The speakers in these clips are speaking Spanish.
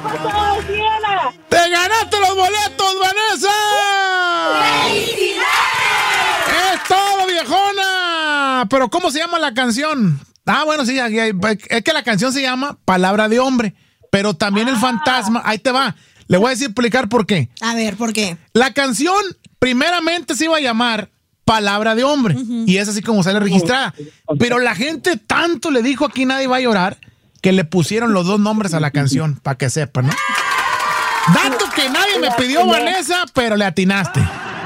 pasó, Diana? ¡Te ganaste los boletos, Vanessa! ¡Felicidades! ¡Es todo, viejona! Pero ¿cómo se llama la canción? Ah, bueno, sí, es que la canción se llama Palabra de Hombre, pero también el fantasma, ahí te va. Le voy a explicar por qué. A ver, ¿por qué? La canción primeramente se iba a llamar Palabra de Hombre, y es así como sale registrada. Pero la gente tanto le dijo Aquí Nadie Va a Llorar que le pusieron los dos nombres a la canción, para que sepan, ¿no? Dato que nadie me pidió, Vanessa, pero le atinaste.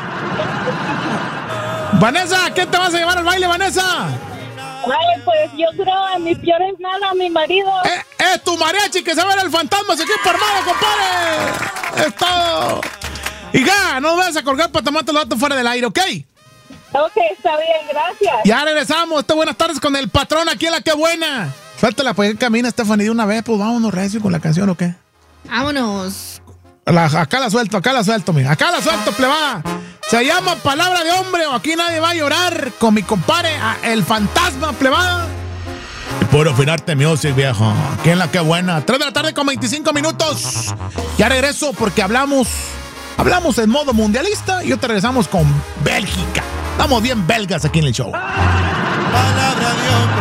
Vanessa, ¿qué te vas a llevar al baile, Vanessa? Ay, pues yo creo a mi peor es nada, mi marido. Es tu mariachi que se va a ver el fantasma, se equipo armado, compadre. Es todo. Hija, no vas a colgar para tomarte los datos fuera del aire, ¿ok? Ok, está bien, gracias. Ya regresamos. Buenas tardes con el patrón aquí en La Que Buena. Suéltala, pues camina, Stephanie, de una vez. Pues vámonos recio con la canción, ¿o qué? Vámonos. Acá la suelto, mira. Acá la suelto, plebada. Se llama Palabra de Hombre o Aquí Nadie Va a Llorar con mi compadre, el fantasma, plebada. Y puro finarte music, viejo. Aquí en La Que Buena. 3 de la tarde con 25 minutos. Ya regreso porque hablamos en modo mundialista y te regresamos con Bélgica. Estamos bien belgas aquí en el show. Palabra de Hombre.